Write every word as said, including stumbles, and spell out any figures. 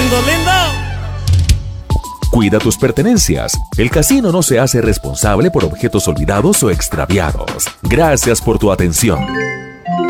Lindo, lindo. Cuida tus pertenencias. El casino no se hace responsable por objetos olvidados o extraviados. Gracias por tu atención.